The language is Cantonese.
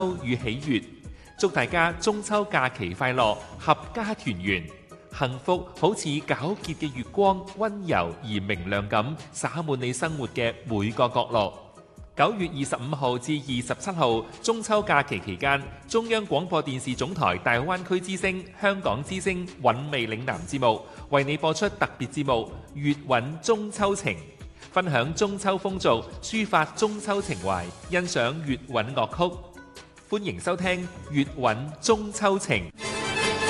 與喜悅，祝大家中秋假期快樂，合家團圓，幸福好似皎潔嘅月光，溫柔而明亮咁灑滿你生活嘅每個角落。9月25號至27號中秋假期期間，中央廣播電視總台大灣區之聲、香港之聲韻味嶺南節目為你播出特別節目《粵韻中秋情》，分享中秋風俗，抒發中秋情懷，欣賞粵韻樂曲。歡迎收聽《粵韻中秋情》。